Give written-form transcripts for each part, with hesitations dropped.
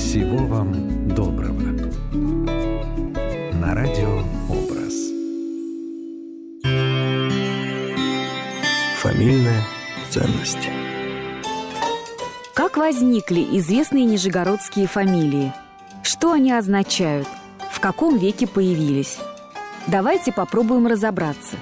Всего вам доброго. На радио «Образ». Фамильная ценность. Как возникли известные нижегородские фамилии? Что они означают? В каком веке появились? Давайте попробуем разобраться.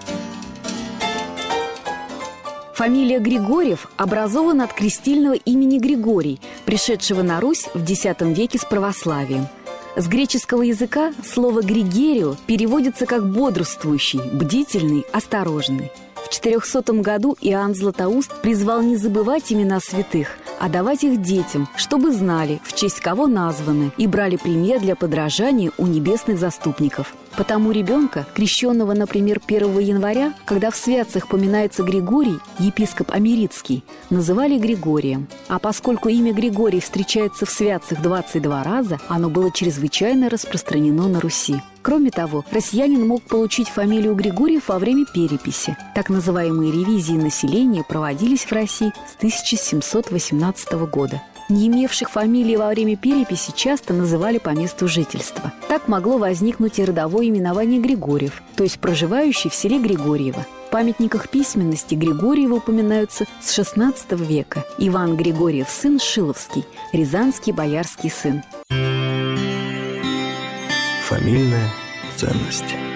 Фамилия Григорьев образована от крестильного имени Григорий, пришедшего на Русь в X веке с православием. С греческого языка слово «григерио» переводится как «бодрствующий», «бдительный», «осторожный». В 400 году Иоанн Златоуст призвал не забывать имена святых, а давать их детям, чтобы знали, в честь кого названы, и брали пример для подражания у небесных заступников. Потому ребенка, крещенного, например, 1 января, когда в святцах поминается Григорий, епископ Америцкий, называли Григорием. А поскольку имя Григорий встречается в святцах 22 раза, оно было чрезвычайно распространено на Руси. Кроме того, россиянин мог получить фамилию Григорьев во время переписи. Так называемые ревизии населения проводились в России с 1718 года. Не имевших фамилии во время переписи часто называли по месту жительства. Так могло возникнуть и родовое именование Григорьев, то есть проживающий в селе Григорьево. В памятниках письменности Григорьевы упоминаются с XVI века. Иван Григорьев, сын Шиловский, рязанский боярский сын. Фамильная ценность.